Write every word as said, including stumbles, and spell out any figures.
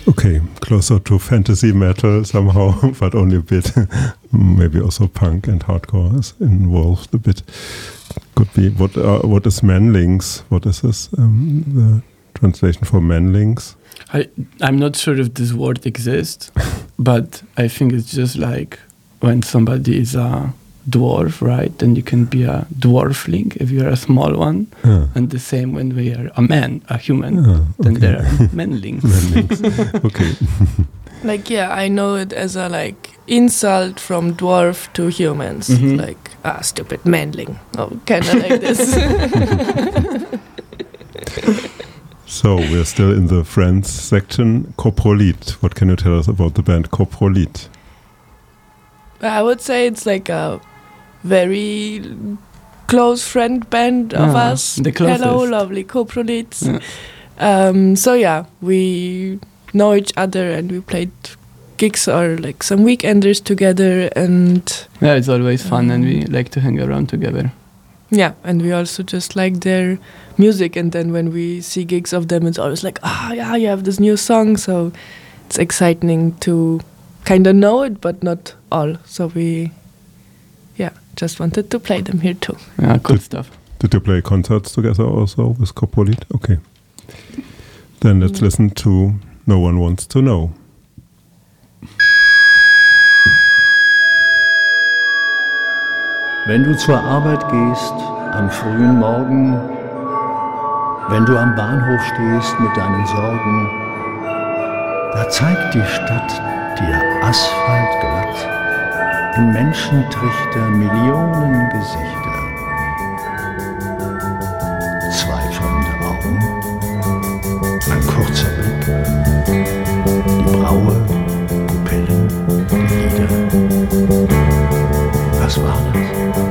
Okay, closer to fantasy metal somehow, but only a bit. Maybe also punk and hardcore is involved a bit. Could be. What uh, what is Manlings? What is this? Um, the translation for Manlings? I I'm not sure if this word exists, but I think it's just like when somebody is a dwarf, right? Then you can be a dwarfling if you're a small one, Yeah. and the same when we are a man, a human. Yeah, Then okay. there are manlings. Manlings. Okay. Like, yeah, I know it as a, like, insult from dwarf to humans. Mhm. Like, ah, stupid manling. Oh, kind of like this. So we're still in the Friends section. Coprolit. What can you tell us about the band Coprolit? I would say it's like a very close friend band of Ah, us. the closest. Hello, lovely coprolits. Yeah. Um, so yeah, we know each other and we played gigs or like some weekenders together, and Yeah, it's always fun, and we Um, like to hang around together. yeah, and we also just like their music. And then when we see gigs of them, it's always like, ah, yeah, you have this new song. So it's exciting to kind of know it, but not all. So we, yeah, just wanted to play them here too. Yeah, cool Good. stuff. Did you play concerts together also with Coprolit? Okay. Then let's Yeah. listen to No One Wants to Know. Wenn du zur Arbeit gehst am frühen Morgen, wenn du am Bahnhof stehst mit deinen Sorgen, da zeigt die Stadt dir asphaltglatt im Menschentrichter Millionen Gesichter. Zweifelnde Augen, ein kurzer Blick.